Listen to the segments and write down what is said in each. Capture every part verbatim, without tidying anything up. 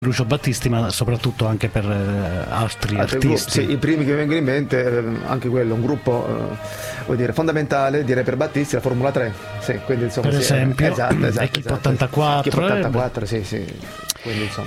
Lucio Battisti, ma soprattutto anche per eh, altri Altri artisti. Gruppi, sì, i primi che mi vengono in mente, eh, anche quello, un gruppo eh, vuol dire, fondamentale, direi per Battisti, la Formula tre. Sì, quindi, insomma, Per sì, esempio, eh, esatto, esatto, Equipe esatto. ottantaquattro. Equipe ottantaquattro, sì, sì. Quindi, insomma.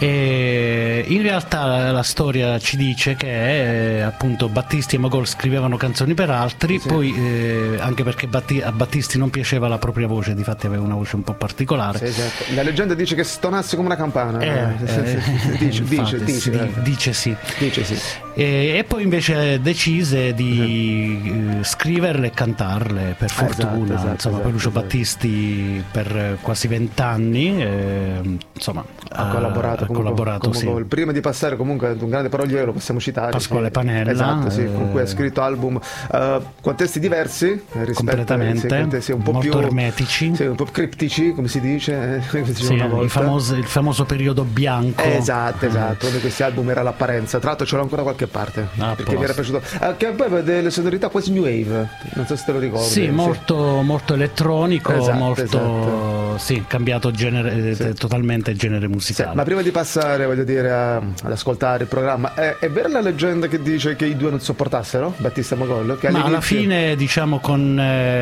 E in realtà la storia ci dice che eh, appunto Battisti e Mogol scrivevano canzoni per altri, Sì. poi eh, anche perché Batti- a Battisti non piaceva la propria voce, difatti aveva una voce un po' particolare. Sì, esatto. La leggenda dice che stonasse come una campana. Eh, eh, dice, infatti, dice, sì, dice, di- dice sì. dice sì. E, e poi invece decise di eh, scriverle e cantarle, per Esatto, fortuna. esatto, Insomma, poi esatto, Lucio esatto. Battisti per quasi vent'anni eh, insomma, Ha collaborato, ha comunque, collaborato, comunque, sì. prima di passare comunque ad un grande paroliere, lo possiamo citare, Pasquale sì. Panella, esatto, sì, eh, con cui ha scritto album uh, con testi diversi eh, rispetto, completamente, sì, con testi un po' molto più ermetici, sì, un po' criptici, come si dice, eh, come si dice sì, una il, volta. famoso, il famoso periodo bianco. Esatto, Eh, esatto, uno di questi album era l'apparenza, tra l'altro ce l'ho ancora da qualche parte, Ah, perché mi era piaciuto, ah, che poi aveva delle sonorità quasi new wave, non so se te lo ricordi. Sì, molto, molto elettronico, Esatto, molto esatto. sì, cambiato genere, eh, Sì. totalmente il genere Sì, musicale. ma prima di passare, voglio dire, a- ad ascoltare il programma, è, è vera la leggenda che dice che i due non si sopportassero, Battista e Mogol? Che Ma alla all'inizio- fine, diciamo, con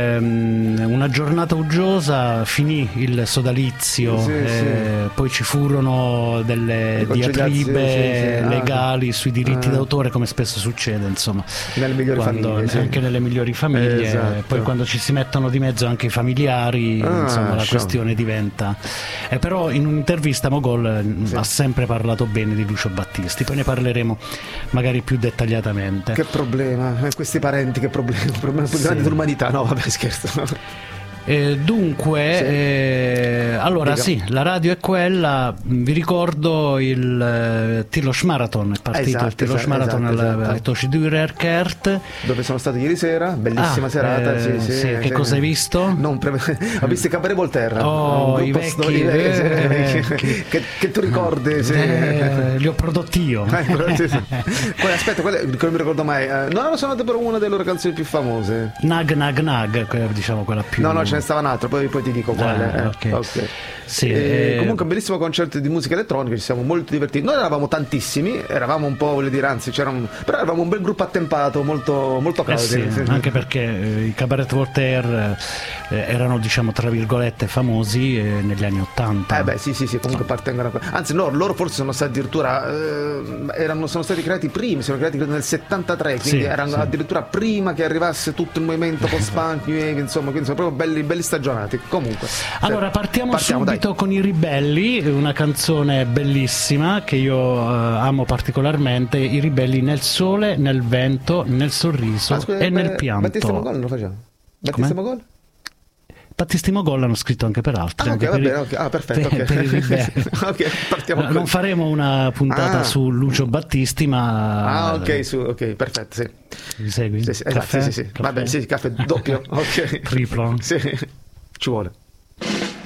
ehm, una giornata uggiosa finì il sodalizio, Sì, eh, sì. poi ci furono delle Le conciliazioni, diatribe sì, sì. Ah. legali sui diritti Ah. d'autore, come spesso succede, insomma, Nelle migliori quando- famiglie, sì. anche nelle migliori famiglie. Esatto. Poi quando ci si mettono di mezzo anche i familiari, Ah, insomma, la sciamo. questione diventa. Eh, però in un'intervista Mogol eh, Sì. ha sempre parlato bene di Lucio Battisti, poi ne parleremo magari più dettagliatamente. Che problema, eh, questi parenti, che problema, un problema più Sì. grande dell'umanità, no vabbè scherzo. Eh, dunque, Sì. eh, allora Dica. sì, la radio è quella. Vi ricordo il eh, Tilos Marathon, è partito Esatto, il Tilos esatto, Marathon esatto, al esatto. al Toshidurer-Kert. Dove sono stato ieri sera, bellissima Ah, serata, eh, sì, sì, sì, che sì. cosa hai visto? Non pre- Ho visto i Cabaret Voltaire, Oh, un i gruppo vecchi, storico, eh, sì, vecchi. che, che tu ricordi, sì. Eh, li ho prodotti io. Eh, però, sì, sì. Quella- aspetta, quella, che non mi ricordo mai, eh, non hanno suonato per una delle loro canzoni più famose. Nag Nag Nag, que- diciamo quella più. No, no, ce ne stava un altro, poi, poi ti dico quale. Ah, eh. ok. Ok. Sì, E eh, comunque un bellissimo concerto di musica elettronica, ci siamo molto divertiti. Noi eravamo tantissimi, eravamo un po', voglio dire, anzi, c'era un, però eravamo un bel gruppo attempato, molto, molto Eh cauti. sì, Sì, sì. anche perché eh, i Cabaret Voltaire eh, erano, diciamo, tra virgolette famosi eh, negli anni Ottanta. Eh beh, sì, sì, sì, comunque appartengono a que- anzi no, loro forse sono stati addirittura eh, erano, sono stati creati primi, sono creati credo nel settantatré, quindi Sì, erano sì. addirittura prima che arrivasse tutto il movimento post-punk, new wave, insomma, quindi sono proprio belli, belli stagionati. Comunque. Allora se- partiamo, partiamo, dai. subito con i Ribelli, una canzone bellissima che io eh, amo particolarmente. I Ribelli nel sole, nel vento, nel sorriso Ah, scusa, e beh, nel pianto. Battista Mogol non lo faceva? Battista Come? Mogol? Battisti Mogol l'hanno scritto anche per altri. Ah, anche ok, va per i- bene, ok. Ah, perfetto, per- ok. per i Ribelli. Ok, partiamo Non con- faremo una puntata Ah. su Lucio Battisti, ma Ah, ok, su, ok, perfetto, sì. mi segui? Sì, sì, esatto, Caffè? sì, sì, sì. Caffè? Vabbè, sì, caffè doppio, ok. Triplo? Sì, ci vuole.